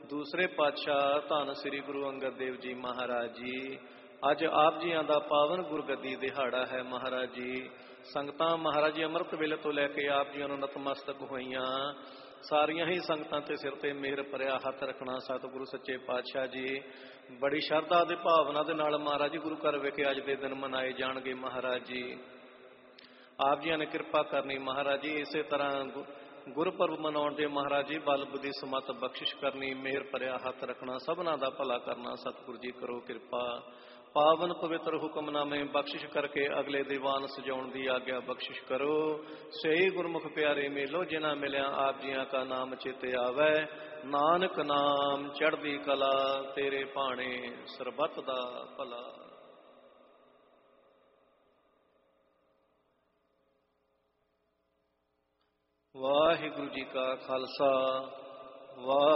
ਦੂਸਰੇ ਪਾਤਸ਼ਾਹ ਧੰਨ ਸ੍ਰੀ ਗੁਰੂ ਅੰਗਦ ਦੇਵ ਜੀ ਮਹਾਰਾਜ ਜੀ, ਅੱਜ ਆਪ ਜੀਆਂ ਦਾ ਪਾਵਨ ਗੁਰਗੱਦੀ ਦਿਹਾੜਾ ਹੈ ਮਹਾਰਾਜ ਜੀ। ਸੰਗਤਾਂ ਮਹਾਰਾਜ ਜੀ ਅੰਮ੍ਰਿਤ ਵੇਲੇ ਤੋਂ ਲੈ ਕੇ ਆਪ ਜੀਆਂ ਨੂੰ ਨਤਮਸਤਕ ਹੋਈਆਂ। ਸਾਰੀਆਂ ਹੀ ਸੰਗਤਾਂ ਤੇ ਸਿਰ ਤੇ ਮਿਹਰ ਭਰਿਆ ਹੱਥ ਰੱਖਣਾ। ਸਤਿਗੁਰੂ ਸੱਚੇ ਪਾਤਸ਼ਾਹ ਜੀ ਬੜੀ ਸ਼ਰਧਾ ਤੇ ਭਾਵਨਾ ਦੇ ਨਾਲ ਮਹਾਰਾਜ ਜੀ ਗੁਰੂ ਘਰ ਵਿਖੇ ਅੱਜ ਦੇ ਦਿਨ ਮਨਾਏ ਜਾਣਗੇ ਮਹਾਰਾਜ ਜੀ। ਆਪ ਜੀਆਂ ਨੇ ਕਿਰਪਾ ਕਰਨੀ ਮਹਾਰਾਜ ਜੀ। ਇਸੇ ਤਰ੍ਹਾਂ ਗੁਰਪੁਰਬ ਮਨਾਉਣ ਦੇ ਮਹਾਰਾਜ ਜੀ ਬਲ ਬੁੱਧੀ ਸਮਤ ਬਖਸ਼ਿਸ਼ ਕਰਨੀ, ਮਿਹਰ ਭਰਿਆ ਹੱਥ ਰੱਖਣਾ, ਸਭਨਾਂ ਦਾ ਭਲਾ ਕਰਨਾ। ਸਤਿਗੁਰੂ ਜੀ ਕਰੋ ਕਿਰਪਾ। ਪਾਵਨ ਪਵਿੱਤਰ ਹੁਕਮਨਾਮੇ ਬਖਸ਼ਿਸ਼ ਕਰਕੇ ਅਗਲੇ ਦੀਵਾਨ ਸਜਾਉਣ ਦੀ ਆਗਿਆ ਬਖਸ਼ਿਸ਼ ਕਰੋ। ਸਹੀ ਗੁਰਮੁਖ ਪਿਆਰੇ ਮੇਲੋ ਜਿਨ੍ਹਾਂ ਮਿਲਿਆ ਆਪ ਜੀਆਂ ਕਾ ਨਾਮ ਚੇਤੇ ਆਵੈ। ਨਾਨਕ ਨਾਮ ਚੜ੍ਹਦੀ ਕਲਾ ਤੇਰੇ ਭਾਣੇ ਸਰਬੱਤ ਦਾ ਭਲਾ। ਵਾਹਿਗੁਰੂ ਜੀ ਕਾ ਖਾਲਸਾ, ਵਾਹਿਗੁਰੂ